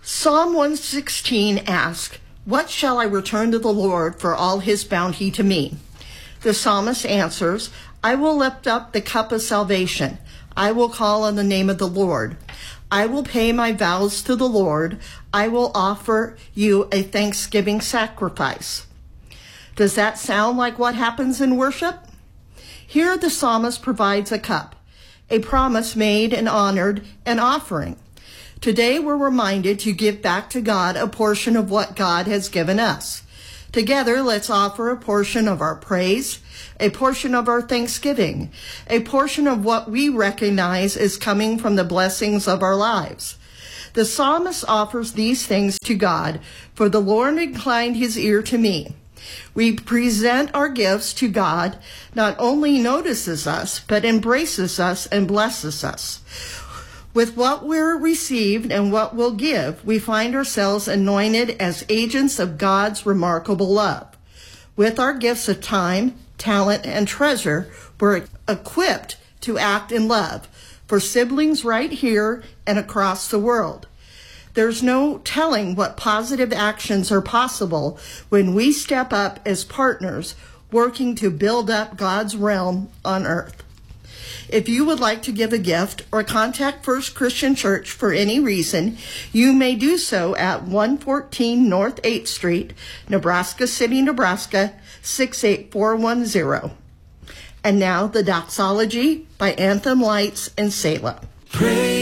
Psalm 116 asks, "What shall I return to the Lord for all his bounty to me?" The psalmist answers, "I will lift up the cup of salvation. I will call on the name of the Lord. I will pay my vows to the Lord. I will offer you a thanksgiving sacrifice." Does that sound like what happens in worship? Here the psalmist provides a cup, a promise made and honored, an offering. Today we're reminded to give back to God a portion of what God has given us. Together, let's offer a portion of our praise, a portion of our thanksgiving, a portion of what we recognize is coming from the blessings of our lives. The psalmist offers these things to God, "For the Lord inclined his ear to me." We present our gifts to God, not only notices us, but embraces us and blesses us. With what we're received and what we'll give, we find ourselves anointed as agents of God's remarkable love. With our gifts of time, talent, and treasure, we're equipped to act in love for siblings right here and across the world. There's no telling what positive actions are possible when we step up as partners working to build up God's realm on earth. If you would like to give a gift or contact First Christian Church for any reason, you may do so at 114 North 8th Street, Nebraska City, Nebraska, 68410. And now the doxology by Anthem Lights and Selah. Praise